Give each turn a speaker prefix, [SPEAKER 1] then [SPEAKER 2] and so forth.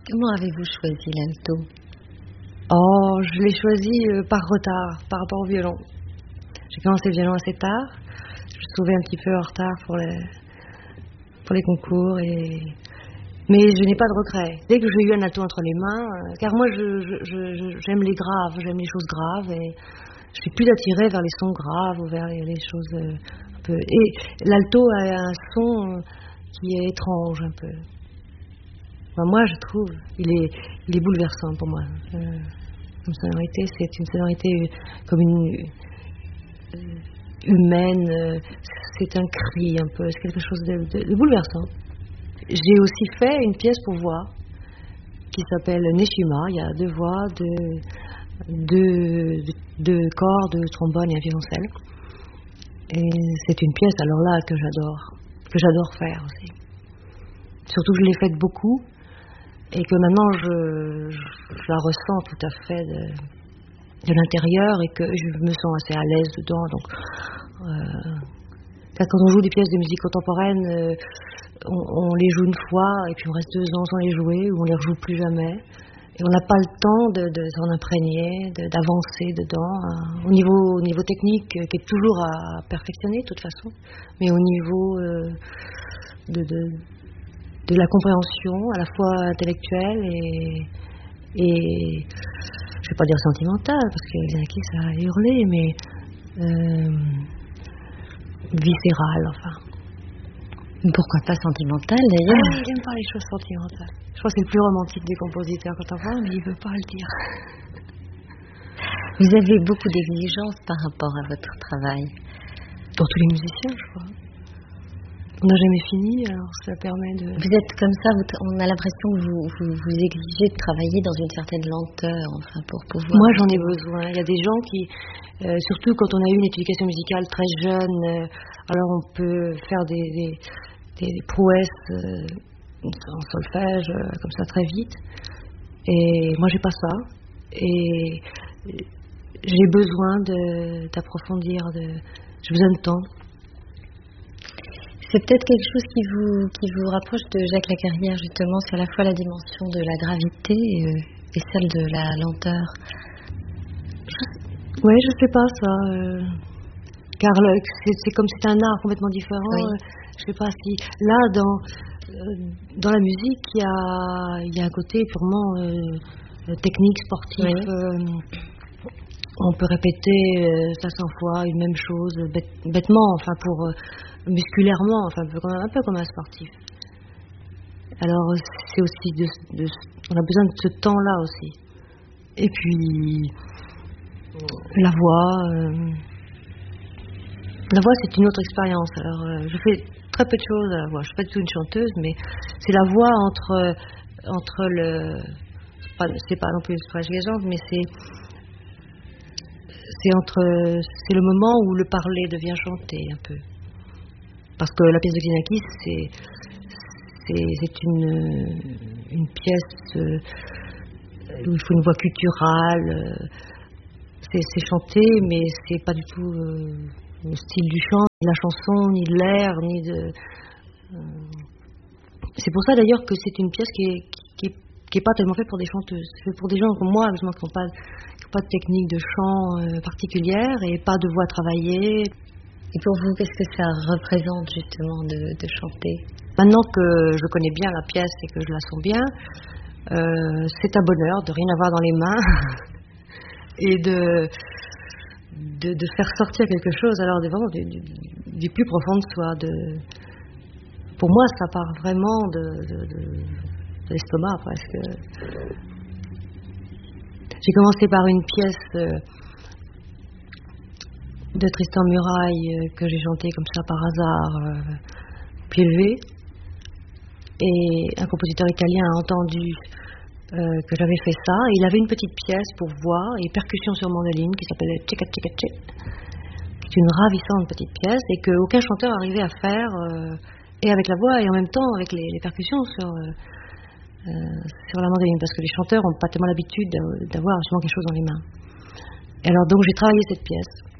[SPEAKER 1] Comment avez-vous choisi l'alto?
[SPEAKER 2] Oh, je l'ai choisi par retard, par rapport au violon. J'ai commencé le violon assez tard. Je me suis trouvée un petit peu en retard pour les concours. Mais je n'ai pas de regrets. Dès que j'ai eu un alto entre les mains, car moi j'aime les graves, j'aime les choses graves et je suis plus attirée vers les sons graves ou vers les choses un peu. Et l'alto a un son qui est étrange un peu. Enfin, moi je trouve, il est bouleversant pour moi. Comme sonorité, c'est une sonorité comme une humaine, c'est un cri un peu, c'est quelque chose de bouleversant. J'ai aussi fait une pièce pour voix qui s'appelle Neshima. Il y a 2 voix, 2 cordes, 2 trombones et un violoncelle. Et c'est une pièce alors là que j'adore faire aussi. Surtout que je l'ai faite beaucoup et que maintenant je la ressens tout à fait de l'intérieur et que je me sens assez à l'aise dedans. Donc, quand on joue des pièces de musique contemporaine, on les joue une fois et puis on reste 2 ans sans les jouer ou on les rejoue plus jamais. Et on n'a pas le temps de s'en imprégner, d'avancer dedans. Au niveau technique, qui est toujours à perfectionner de toute façon, mais au niveau de la compréhension, à la fois intellectuelle et je vais pas dire sentimentale, parce qu'il y en a qui ça a hurlé, mais viscérale, enfin.
[SPEAKER 1] Pourquoi pas sentimentale d'ailleurs?
[SPEAKER 2] Il n'aime pas les choses sentimentales. Je crois que c'est le plus romantique des compositeurs contemporains, mais il ne veut pas le dire.
[SPEAKER 1] Vous avez beaucoup d'exigences par rapport à votre travail.
[SPEAKER 2] Pour tous les musiciens, je crois. On n'a jamais fini, alors ça permet de...
[SPEAKER 1] Vous êtes comme ça, on a l'impression que vous exigez de travailler dans une certaine lenteur, enfin, pour pouvoir...
[SPEAKER 2] Moi, j'en ai besoin. Il y a des gens qui, surtout quand on a eu une éducation musicale très jeune, alors on peut faire des prouesses en solfège, comme ça, très vite. Et moi, j'ai pas ça. Et j'ai besoin d'approfondir, j'ai besoin de temps.
[SPEAKER 1] C'est peut-être quelque chose qui vous rapproche de Jacques Lacarrière, justement, sur à la fois la dimension de la gravité et celle de la lenteur.
[SPEAKER 2] Oui, je sais pas ça. Car c'est comme c'est un art complètement différent.
[SPEAKER 1] Oui.
[SPEAKER 2] Je sais pas si là dans la musique il y a un côté purement technique, sportif.
[SPEAKER 1] Oui.
[SPEAKER 2] On peut répéter 500 fois une même chose bêtement, enfin musculairement, enfin un peu comme un sportif. Alors c'est aussi on a besoin de ce temps-là aussi. Et puis la voix c'est une autre expérience. Alors je fais très peu de choses à la voix. Je suis pas du tout une chanteuse, mais c'est la voix entre le c'est pas non plus extravagantes, mais c'est le moment où le parler devient chanté un peu. Parce que la pièce de Xenakis, c'est une pièce où il faut une voix gutturale. C'est chanté, mais c'est pas du tout le style du chant, ni la chanson, ni de l'air, ni de. C'est pour ça d'ailleurs que c'est une pièce qui est pas tellement faite pour des chanteuses. C'est fait pour des gens comme moi, justement, qui n'ont pas de technique de chant particulière et pas de voix travaillée.
[SPEAKER 1] Et pour vous, qu'est-ce que ça représente justement de chanter?
[SPEAKER 2] Maintenant que je connais bien la pièce et que je la sens bien, c'est un bonheur de rien avoir dans les mains et de faire sortir quelque chose alors vraiment du plus profond de soi. Pour moi, ça part vraiment de l'estomac presque. J'ai commencé par une pièce de Tristan Muraille que j'ai chantée comme ça par hasard, pied levé. Et un compositeur italien a entendu que j'avais fait ça. Et il avait une petite pièce pour voix et percussion sur mandoline qui s'appelait Tcheka Tcheka Tchek, qui est une ravissante petite pièce et qu'aucun chanteur arrivait à faire, et avec la voix et en même temps avec les percussions sur la mandoline, parce que les chanteurs n'ont pas tellement l'habitude d'avoir justement quelque chose dans les mains. Et alors donc j'ai travaillé cette pièce.